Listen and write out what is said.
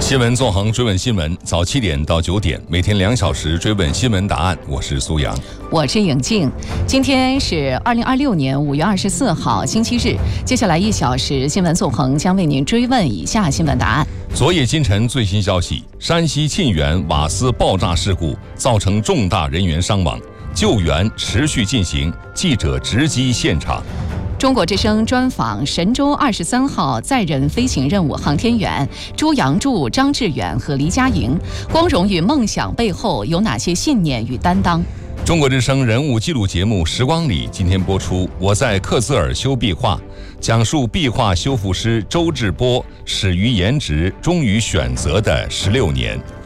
新闻纵横追问新闻，早7点到9点，每天2小时追问新闻答案。我是苏阳， 我是颖静。今天是2026年5月24号，星期日。接下来1小时，新闻纵横将为您追问以下新闻答案。 昨夜今晨最新消息：山西沁源瓦斯爆炸事故造成重大人员伤亡，救援持续进行，记者直击现场。 中国之声专访神舟23号载人飞行任务航天员朱杨柱、张志远和黎佳莹，光荣与梦想背后有哪些信念与担当？ 中国之声人物纪录节目《时光里》今天播出，我在克孜尔修壁画，讲述壁画修复师周志波始于颜值，终于选择的16年。